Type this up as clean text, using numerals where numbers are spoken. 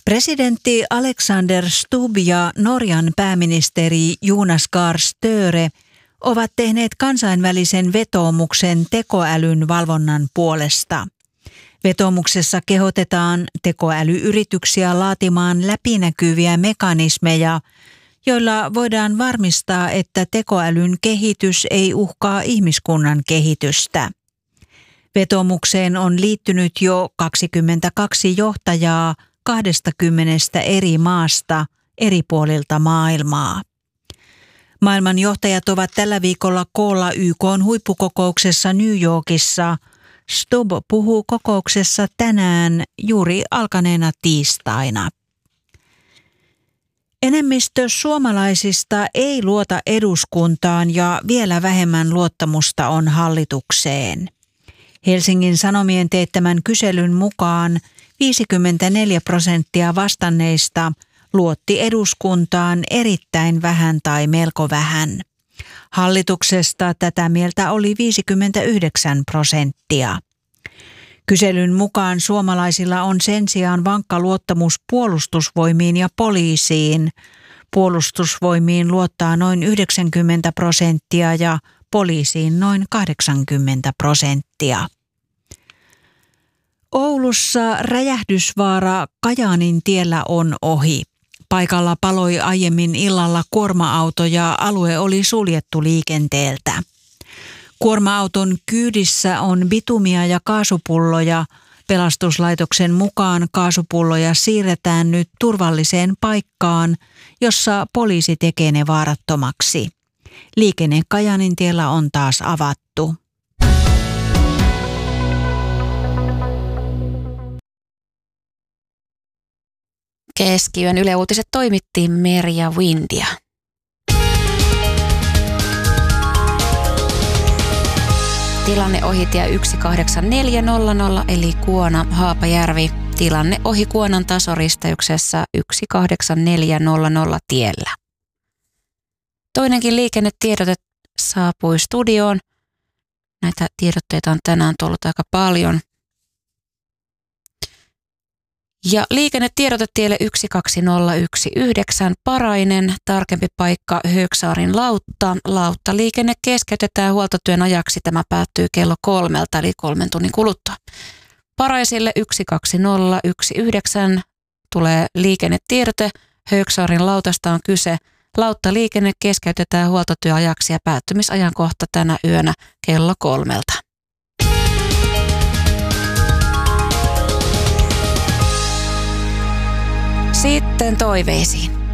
Presidentti Alexander Stubb ja Norjan pääministeri Jonas Gahr Støre ovat tehneet kansainvälisen vetoomuksen tekoälyn valvonnan puolesta. Vetoomuksessa kehotetaan tekoälyyrityksiä laatimaan läpinäkyviä mekanismeja, joilla voidaan varmistaa, että tekoälyn kehitys ei uhkaa ihmiskunnan kehitystä. Vetoomukseen on liittynyt jo 22 johtajaa 20 eri maasta eri puolilta maailmaa. Maailman johtajat ovat tällä viikolla koolla YK:n huippukokouksessa New Yorkissa. Stubb puhuu kokouksessa tänään juuri alkaneena tiistaina. Enemmistö suomalaisista ei luota eduskuntaan ja vielä vähemmän luottamusta on hallitukseen. Helsingin Sanomien teettämän kyselyn mukaan 54% vastanneista luotti eduskuntaan erittäin vähän tai melko vähän. Hallituksesta tätä mieltä oli 59%. Kyselyn mukaan suomalaisilla on sen sijaan vankka luottamus puolustusvoimiin ja poliisiin. Puolustusvoimiin luottaa noin 90% ja poliisiin noin 80%. Oulussa räjähdysvaara Kajaanin tiellä on ohi. Paikalla paloi aiemmin illalla kuorma-auto ja alue oli suljettu liikenteeltä. Kuorma-auton kyydissä on bitumia ja kaasupulloja. Pelastuslaitoksen mukaan kaasupulloja siirretään nyt turvalliseen paikkaan, jossa poliisi tekee ne vaarattomaksi. Liikenne Kajaanin tiellä on taas avattu. Keskiyön Yle Uutiset toimitti Merja Windia. Tilanne ohitie 18400 eli Kuona-Haapajärvi. Tilanne ohi Kuonan tasoristeyksessä 18400 tiellä. Toinenkin liikennetiedote saapui studioon. Näitä tiedotteita on tänään tullut aika paljon. Ja liikennetiedotetielle 12019 Parainen, tarkempi paikka Högsaarin lautta. Lauttaliikenne keskeytetään huoltotyön ajaksi. Tämä päättyy kello 3 eli 3 tunnin kuluttua. Paraisille 12019 tulee liikennetiedote. Högsaarin lautasta on kyse. Lauttaliikenne keskeytetään huoltotyöajaksi ja päättymisajankohta tänä yönä kello 3. Sitten toiveisiin.